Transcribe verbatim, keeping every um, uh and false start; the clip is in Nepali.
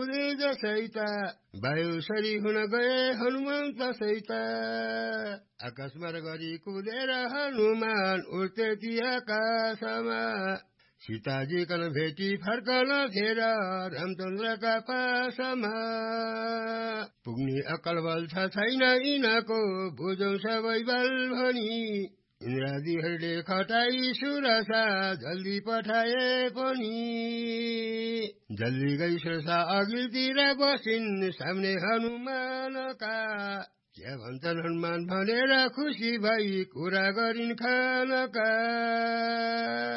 उडे जसैत वायुसरी हुन गए हनुमन्त सहित आकाशमा गरी कुदेर हनुमान उड्थे ती आकाशमा सीताजी कन भेटी फर्कन फेर रामचन्द्रका पासमा पुग्ने अक्कल बल छ छैन यिनको बुझौँ सबै बल भनी इन्द्रादीहरूले खटाई सुरसा जल्दी पठाए पनि जल्दी गई सुरसा अघिल्तिर बसिन् सामने हनुमानका क्या भन्छन् हनुमान भनेर खुसी भई कुरा गरिन् खानका